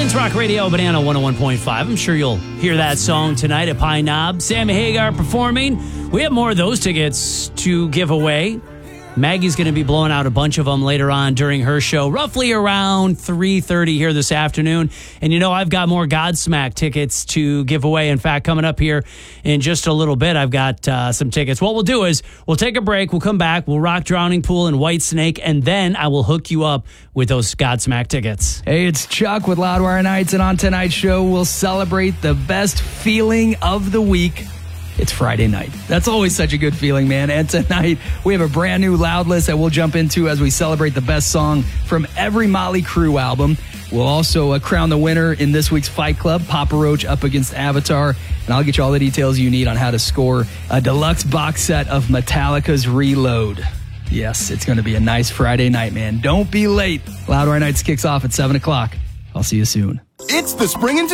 It's Rock Radio, Banana 101.5. I'm sure you'll hear that song tonight at Pine Knob. Sammy Hagar performing. We have more of those tickets to give away. Maggie's going to be blowing out a bunch of them later on during her show, roughly around 3:30 here this afternoon. And you know, I've got more Godsmack tickets to give away. In fact, coming up here in just a little bit, I've got some tickets. What we'll do is we'll take a break. We'll come back. We'll rock Drowning Pool and Whitesnake, and then I will hook you up with those Godsmack tickets. Hey, it's Chuck with Loudwire Nights, and on tonight's show, we'll celebrate the best feeling of the week. It's Friday night. That's always such a good feeling, man. And tonight, we have a brand new Loud list that we'll jump into as we celebrate the best song from every Motley Crue album. We'll also crown the winner in this week's Fight Club, Papa Roach up against Avatar. And I'll get you all the details you need on how to score a deluxe box set of Metallica's Reload. Yes, it's going to be a nice Friday night, man. Don't be late. Loudwire Nights kicks off at 7 o'clock. I'll see you soon. It's the spring and